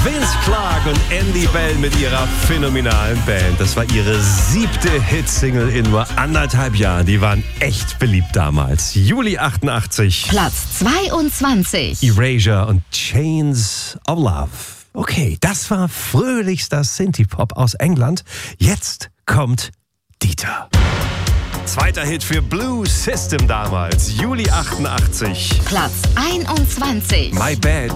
Vince Clarke und Andy Bell mit ihrer phänomenalen Band. Das war ihre 7. Hitsingle in nur 1,5 Jahren. Die waren echt beliebt damals. Juli 88. Platz 22. Erasure und Chains of Love. Okay, das war fröhlichster Synthie-Pop aus England. Jetzt kommt Dieter. 2. Hit für Blue System damals. Juli 88. Platz 21. My Bad